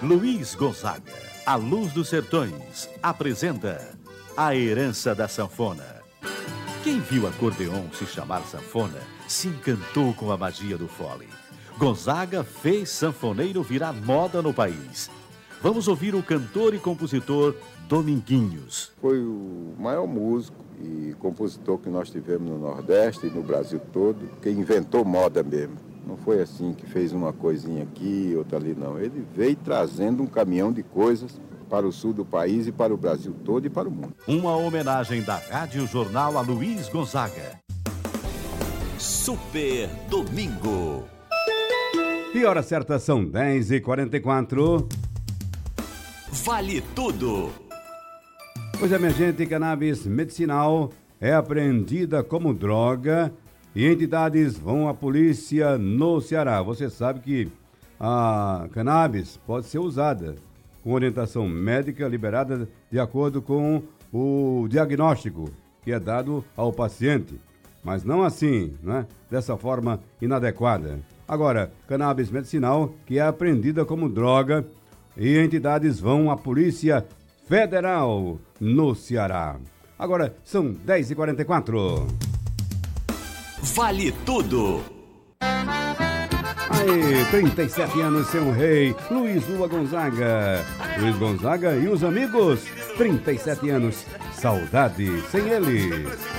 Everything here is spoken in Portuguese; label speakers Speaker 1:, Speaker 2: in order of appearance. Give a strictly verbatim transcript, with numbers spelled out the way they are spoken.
Speaker 1: Luiz Gonzaga, a Luz dos Sertões, apresenta A Herança da Sanfona. Quem viu acordeon se chamar sanfona, se encantou com a magia do fole. Gonzaga fez sanfoneiro virar moda no país. Vamos ouvir o cantor e compositor Dominguinhos.
Speaker 2: Foi o maior músico e compositor que nós tivemos no Nordeste e no Brasil todo, que inventou moda mesmo. Não foi assim que fez uma coisinha aqui, outra ali, não. Ele veio trazendo um caminhão de coisas para o sul do país e para o Brasil todo e para o mundo.
Speaker 1: Uma homenagem da Rádio Jornal a Luiz Gonzaga.
Speaker 3: Super Domingo.
Speaker 4: E hora certa são dez e quarenta e quatro.
Speaker 3: Vale tudo.
Speaker 4: Pois é, minha gente, cannabis medicinal é apreendida como droga e entidades vão à polícia no Ceará. Você sabe que a cannabis pode ser usada com orientação médica liberada de acordo com o diagnóstico que é dado ao paciente, mas não assim, né? Dessa forma inadequada. Agora, cannabis medicinal que é apreendida como droga e entidades vão à Polícia Federal no Ceará. Agora são dez e quarenta e quatro.
Speaker 3: Vale tudo.
Speaker 4: Aí, trinta e sete anos, seu rei, Luiz Lua Gonzaga. Luiz Gonzaga e os amigos, trinta e sete anos, saudade sem eles.